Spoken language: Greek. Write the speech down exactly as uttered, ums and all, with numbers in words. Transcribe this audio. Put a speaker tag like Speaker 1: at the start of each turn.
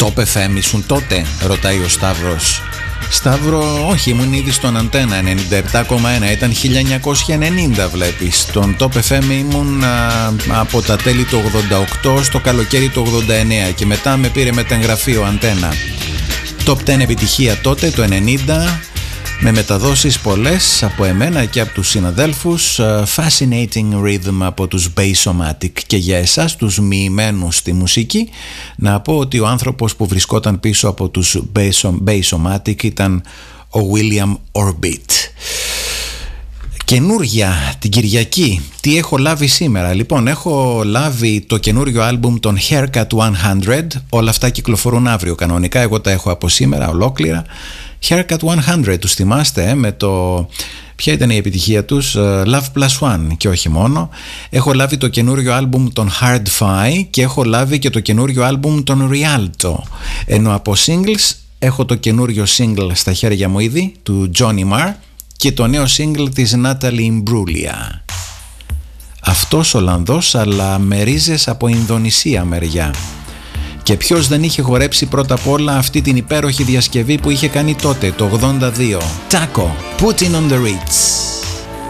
Speaker 1: Top εφ εμ ήσουν τότε, ρωτάει ο Σταύρος. Σταύρο, όχι, ήμουν ήδη στον Αντένα ενενήντα επτά κόμμα ένα, ήταν χίλια εννιακόσια ενενήντα βλέπεις. Στον Top εφ εμ ήμουν α, από τα τέλη του ογδόντα οκτώ στο καλοκαίρι του ογδόντα εννέα και μετά με πήρε μεταγραφή ο Αντένα. Top δέκα επιτυχία τότε το ενενήντα, με μεταδόσεις πολλές από εμένα και από τους συναδέλφους. Fascinating Rhythm από τους Basomatic. Και για εσάς τους μοιημένους στη μουσική, να πω ότι ο άνθρωπος που βρισκόταν πίσω από τους Basomatic ήταν ο William Orbit. Καινούρια την Κυριακή, τι έχω λάβει σήμερα? Λοιπόν, έχω λάβει το καινούριο άλμπουμ των Haircut εκατό. Όλα αυτά κυκλοφορούν αύριο κανονικά, εγώ τα έχω από σήμερα ολόκληρα. Haircut εκατό, τους θυμάστε, ε, με το... Ποια ήταν η επιτυχία τους? uh, Love Plus One και όχι μόνο. Έχω λάβει το καινούριο άλμπουμ των Hard-Fi και έχω λάβει και το καινούριο άλμπουμ των Rialto. Ενώ από singles έχω το καινούριο single στα χέρια μου ήδη του Johnny Marr και το νέο single της Natalie Imbruglia. Αυτός Ολλανδός αλλά με ρίζες από Ινδονησία μεριά. Και ποιος δεν είχε χορέψει πρώτα απ' όλα αυτή την υπέροχη διασκευή που είχε κάνει τότε το ογδόντα δύο? Taco, Putting on the Ritz.